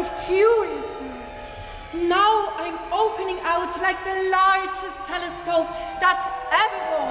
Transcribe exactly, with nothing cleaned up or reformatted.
and curiouser. Now I'm opening out like the largest telescope that ever was.